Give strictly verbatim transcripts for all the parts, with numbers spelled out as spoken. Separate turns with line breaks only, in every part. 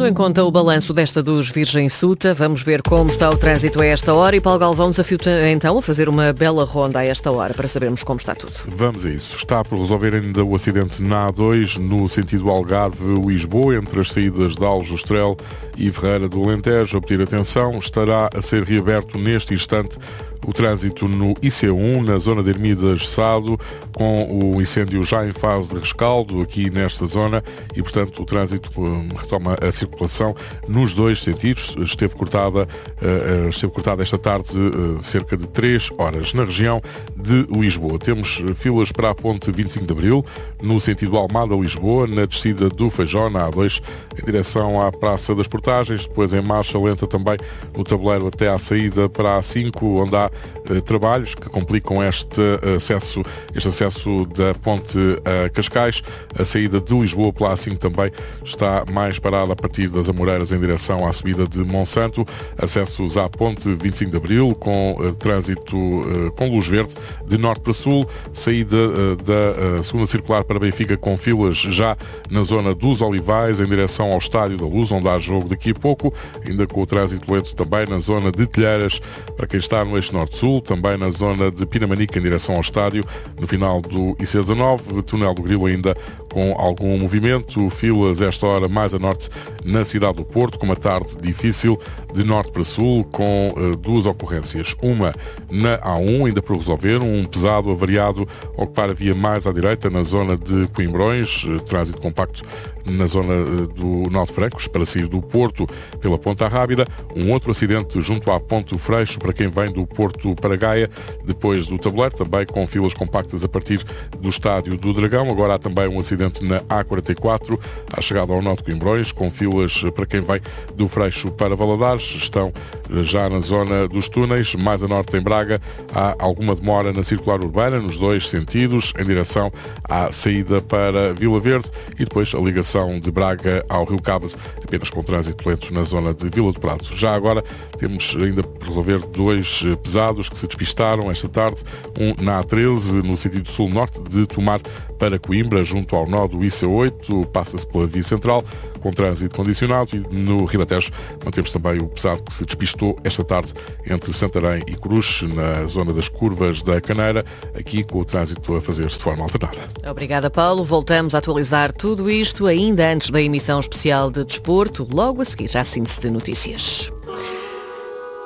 Tendo em conta o balanço desta dos Virgem Suta, vamos ver como está o trânsito a esta hora e Paulo Galvão desafio-te então a fazer uma bela ronda a esta hora para sabermos como está tudo.
Vamos a isso. Está por resolver ainda o acidente na A dois no sentido Algarve-Lisboa, entre as saídas de Aljustrel e Ferreira do Alentejo. A pedir atenção, estará a ser reaberto neste instante o trânsito no I C um, na zona de Ermidas Sado, com o incêndio já em fase de rescaldo aqui nesta zona e, portanto, o trânsito retoma a circulação nos dois sentidos. Esteve cortada, esteve cortada esta tarde cerca de três horas. Na região de Lisboa, temos filas para a ponte vinte e cinco de Abril, no sentido Almada-Lisboa, na descida do Feijó, na A dois, em direção à Praça das Portagens, depois em marcha lenta também no tabuleiro até à saída para a A cinco, onde há trabalhos que complicam este acesso, este acesso da ponte a Cascais. A saída de Lisboa pela A cinco também está mais parada a partir das Amoreiras em direção à subida de Monsanto. Acessos à ponte vinte e cinco de Abril com uh, trânsito uh, com luz verde de norte para sul. Saída uh, da uh, segunda circular para Benfica com filas já na zona dos Olivais em direção ao Estádio da Luz, onde há jogo daqui a pouco, ainda com o trânsito lento também na zona de Telheiras para quem está no eixo norte-sul, também na zona de Pinamanica em direção ao estádio, no final do I C dezanove, túnel do Grilo ainda com algum movimento, filas esta hora mais a norte na cidade do Porto, com uma tarde difícil de norte para sul, com uh, duas ocorrências. Uma na A um, ainda por resolver, um pesado avariado ocupar a via mais à direita na zona de Coimbrões, uh, trânsito compacto na zona uh, do Norte Francos, para sair do Porto pela Ponta Rábida. Um outro acidente junto à Ponte do Freixo, para quem vem do Porto para Gaia, depois do tabuleiro, também com filas compactas a partir do Estádio do Dragão. Agora há também um acidente na A quarenta e quatro, à chegada ao Norte de Coimbrões, com filas para quem vem do Freixo para Valadares. Estão já na zona dos túneis. Mais a norte em Braga há alguma demora na circular urbana, nos dois sentidos, em direção à saída para Vila Verde e depois a ligação de Braga ao Rio Cavas, apenas com trânsito lento na zona de Vila do Prado. Já agora temos ainda por resolver dois pesados que se despistaram esta tarde, um na A treze, no sentido sul-norte de Tomar para Coimbra, junto ao nó do I C oito, passa-se pela via central, com trânsito condicionado, e no Ribatejo mantemos também o pesado que se despistou esta tarde entre Santarém e Cruz, na zona das curvas da Caneira, aqui com o trânsito a fazer-se de forma alternada.
Obrigada, Paulo. Voltamos a atualizar tudo isto ainda antes da emissão especial de desporto, logo a seguir à síntese de notícias.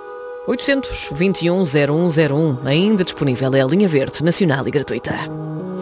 oitocentos, vinte e um, zero um zero um, ainda disponível é a linha verde nacional e gratuita.